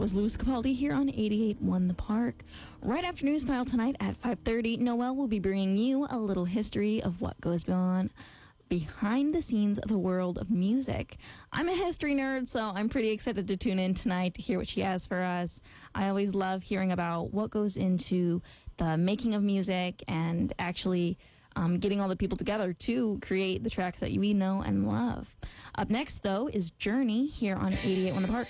was Louis Capaldi here on 88.1 The Park. Right after News File tonight at 5:30, Noel will be bringing you a little history of what goes on behind the scenes of the world of music. I'm a history nerd, so I'm pretty excited to tune in tonight to hear what she has for us. I always love hearing about what goes into the making of music and actually getting all the people together to create the tracks that we know and love. Up next, though, is Journey here on 88.1 The Park.